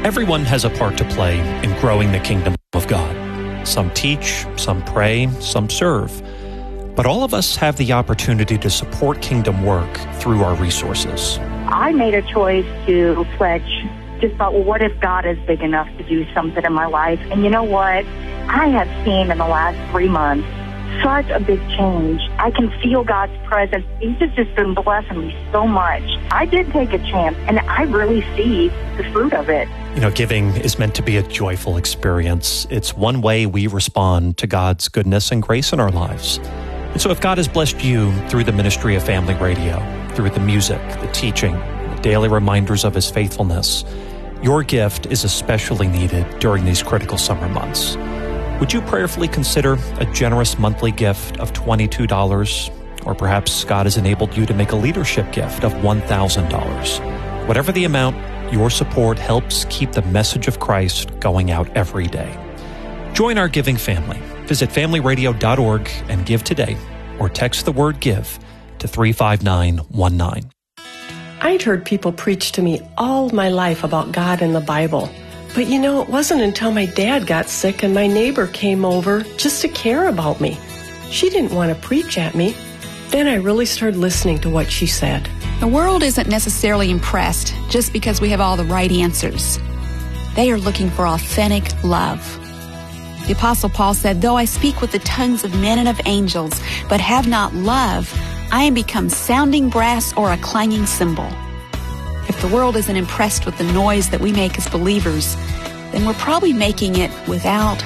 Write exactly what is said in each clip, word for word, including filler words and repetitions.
Everyone has a part to play in growing the kingdom of God. Some teach, some pray, some serve. But all of us have the opportunity to support kingdom work through our resources. I made a choice to pledge. Just thought, well, what if God is big enough to do something in my life? And you know what? I have seen in the last three months such a big change. I can feel God's presence. He's just, just been blessing me so much. I did take a chance, and I really see the fruit of it. You know, giving is meant to be a joyful experience. It's one way we respond to God's goodness and grace in our lives. And so if God has blessed you through the ministry of Family Radio, through the music, the teaching, the daily reminders of His faithfulness, your gift is especially needed during these critical summer months. Would you prayerfully consider a generous monthly gift of twenty-two dollars? Or perhaps God has enabled you to make a leadership gift of one thousand dollars. Whatever the amount, your support helps keep the message of Christ going out every day. Join our giving family. Visit family radio dot org and give today, or text the word GIVE to three five nine one nine. I'd heard people preach to me all my life about God and the Bible. But you know, it wasn't until my dad got sick and my neighbor came over just to care about me. She didn't want to preach at me. Then I really started listening to what she said. The world isn't necessarily impressed just because we have all the right answers. They are looking for authentic love. The Apostle Paul said, "Though I speak with the tongues of men and of angels, but have not love, I am become sounding brass or a clanging cymbal." If the world isn't impressed with the noise that we make as believers, then we're probably making it without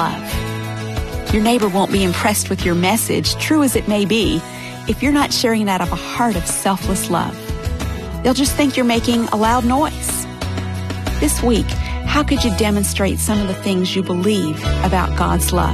love. Your neighbor won't be impressed with your message, true as it may be, if you're not sharing it out of a heart of selfless love. They'll just think you're making a loud noise. This week, how could you demonstrate some of the things you believe about God's love?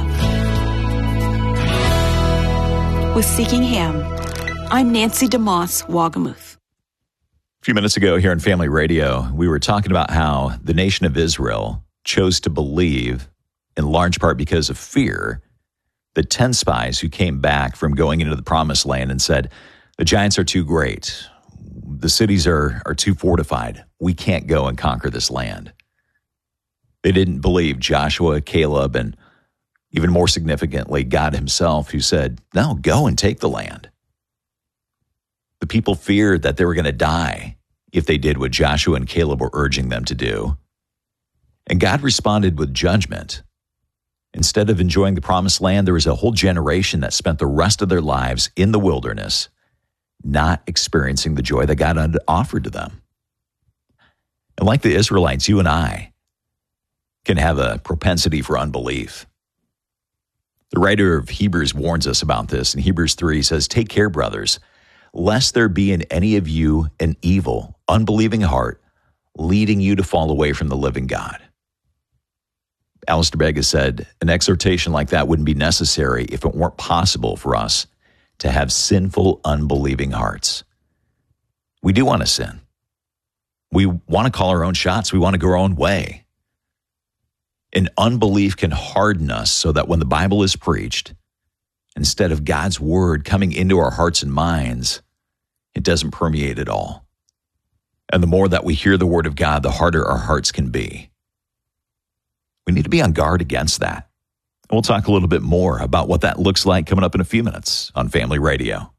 With Seeking Him, I'm Nancy DeMoss, Wagamuth. A few minutes ago here on Family Radio, we were talking about how the nation of Israel chose to believe, in large part because of fear, the ten spies who came back from going into the promised land and said, the giants are too great. The cities are, are too fortified. We can't go and conquer this land. They didn't believe Joshua, Caleb, and even more significantly, God himself, who said, no, go and take the land. The people feared that they were going to die if they did what Joshua and Caleb were urging them to do. And God responded with judgment. Instead of enjoying the promised land, there was a whole generation that spent the rest of their lives in the wilderness, not experiencing the joy that God had offered to them. And like the Israelites, you and I can have a propensity for unbelief. The writer of Hebrews warns us about this. In Hebrews three, he says, "Take care, brothers, lest there be in any of you an evil, unbelieving heart, leading you to fall away from the living God." Alistair Begg has said, an exhortation like that wouldn't be necessary if it weren't possible for us to have sinful, unbelieving hearts. We do want to sin. We want to call our own shots. We want to go our own way. And unbelief can harden us so that when the Bible is preached, instead of God's word coming into our hearts and minds, it doesn't permeate at all. And the more that we hear the word of God, the harder our hearts can be. We need to be on guard against that. And we'll talk a little bit more about what that looks like coming up in a few minutes on Family Radio.